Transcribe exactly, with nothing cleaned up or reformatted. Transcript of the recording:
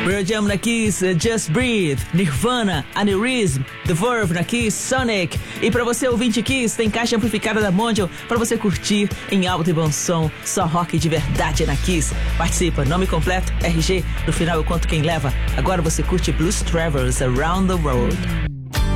Pearl Jam na Kiss, Just Breathe, Nirvana, Aneurysm, The Verve na Kiss, Sonic. E pra você ouvinte Kiss, tem caixa amplificada da Mondial pra você curtir em alto e bom som, só rock de verdade na Kiss. Participa, nome completo, R G, no final eu conto quem leva. Agora você curte Blues Travelers Around the World.